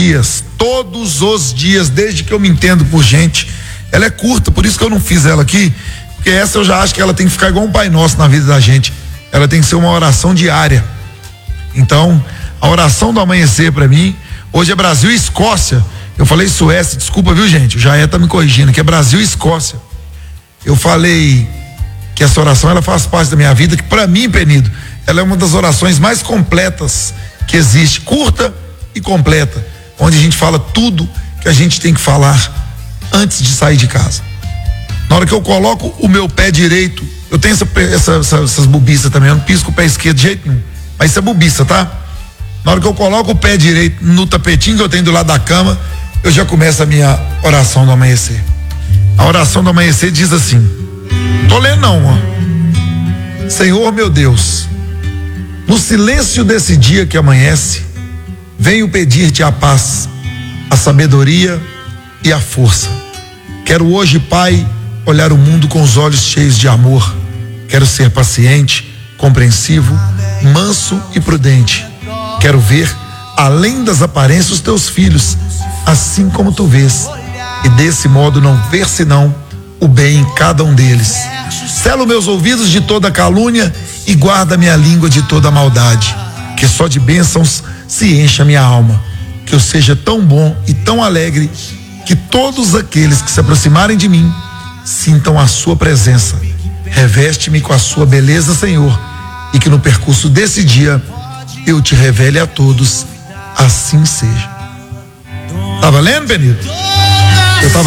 todos os dias, desde que eu me entendo por gente. Ela é curta, por isso que eu não fiz ela aqui, porque essa eu já acho que ela tem que ficar igual um Pai Nosso na vida da gente. Ela tem que ser uma oração diária. Então, a oração do amanhecer para mim, hoje é Brasil e Escócia. Eu falei Suécia, desculpa, viu, gente? O Jair tá me corrigindo, que é Brasil e Escócia. Eu falei que essa oração, ela faz parte da minha vida, que para mim, Penido, ela é uma das orações mais completas que existe, curta e completa, onde a gente fala tudo que a gente tem que falar antes de sair de casa. Na hora que eu coloco o meu pé direito, eu tenho essas bobiças também, eu não piso com o pé esquerdo de jeito nenhum, mas isso é bobiça, tá? Na hora que eu coloco o pé direito no tapetinho que eu tenho do lado da cama, eu já começo a minha oração do amanhecer. A oração do amanhecer diz assim, tô lendo não, ó. Senhor meu Deus, no silêncio desse dia que amanhece, venho pedir-te a paz, a sabedoria e a força. Quero hoje, Pai, olhar o mundo com os olhos cheios de amor. Quero ser paciente, compreensivo, manso e prudente. Quero ver, além das aparências, os teus filhos, assim como tu vês, e desse modo não ver senão o bem em cada um deles. Sela meus ouvidos de toda calúnia e guarda minha língua de toda maldade. Que só de bênçãos se encha minha alma. Que eu seja tão bom e tão alegre que todos aqueles que se aproximarem de mim sintam a sua presença. Reveste-me com a sua beleza, Senhor, e que no percurso desse dia eu te revele a todos, assim seja. Tá valendo, Benito? Eu tava